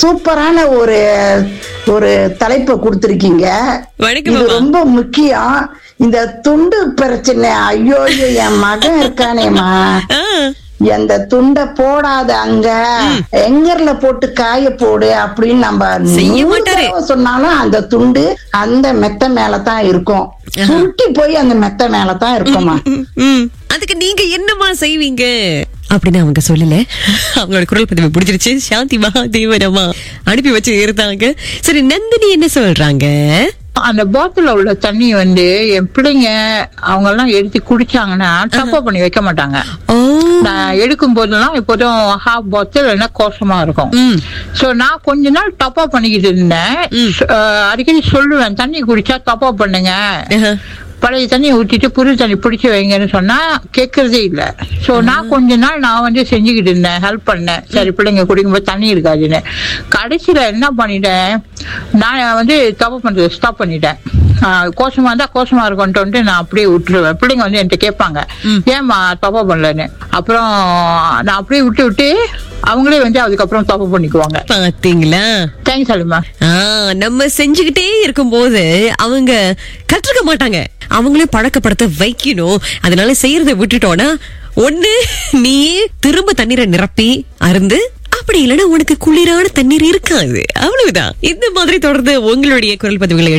சூப்பரான ஒரு ஒரு தலைப்பை கொடுத்திருக்கீங்க. இது ரொம்ப முக்கியம். இந்த துண்டு பிரச்சனை. ஐயோ என் மகன் இருக்கானேமா, அந்த துண்டை போடாத, அங்க எங்கர்ல போட்டு காய போடு அப்படின்னு நம்ம சொன்னாலும் அந்த துண்டு அந்த மெத்த மேலதான் இருக்கும். சுருட்டி போய் அந்த மெத்த மேலதான் இருக்குமா. அதுக்கு நீங்க என்னமா செய்வீங்க அப்படின்னு அவங்க சொல்லல. அவங்களோட குரல் பதிவு பிடிச்சிருச்சு. சாந்தி மகாதேவனமா அனுப்பி வச்சு இருந்தாங்க. சரி, நந்தினி என்ன சொல்றாங்க? அந்த பாட்டில உள்ள தண்ணி என் பிள்ளைங்க அவங்க எல்லாம் எடுத்து குடிச்சாங்கன்னா டப்பா பண்ணி வைக்க மாட்டாங்க. நான் எடுக்கும் போதெல்லாம் இப்போதும் ஹாஃப் பாட்டில் என்ன கோஷமா இருக்கும். சோ நான் கொஞ்ச நாள் டப்பா பண்ணிக்கிட்டு இருந்தேன். அடிக்கடி சொல்லுவேன், தண்ணி குடிச்சா டப்பா பண்ணுங்க, பழைய தண்ணி ஊற்றிட்டு புது தண்ணி பிடிச்சி வைங்கன்னு சொன்னா கேட்கறதே இல்ல. சோ நான் கொஞ்ச நாள் நான் செஞ்சுக்கிட்டு இருந்தேன், ஹெல்ப் பண்ணேன். சரி பிள்ளைங்க குடிக்கும்போது தண்ணி இருக்காதுன்னு. கடைசியில என்ன பண்ணிட்டேன், நான் தப்பு பண்றது ஸ்டாப் பண்ணிட்டேன். கோஷமா இருந்தா கோஷமா இருக்கும்ட்டு நான் அப்படியே விட்டுருவேன். பிள்ளைங்க என்கிட்ட கேட்பாங்க, ஏமா தப்பா பண்ணலன்னு. அப்புறம் நான் அப்படியே விட்டு அவங்களே அதுக்கப்புறம் தப்பு பண்ணிக்குவாங்க. பாத்தீங்களா? தேங்க்ஸ் அலிமா. நம்ம செஞ்சுக்கிட்டே இருக்கும் போது அவங்க கற்றுக்க மாட்டாங்க. அவங்களே பழக்கப்படுத்த வைக்கணும். அதனால செய்யறத விட்டுட்டோம்னா ஒண்ணு நீ திரும்ப தண்ணீரை நிரப்பி அருந்து, அப்படி இல்லைன்னா உனக்கு குளிரான தண்ணீர் இருக்காது. அவ்வளவுதான். இந்த மாதிரி தொடர்ந்து உங்களுடைய குரல் பதிவுகளை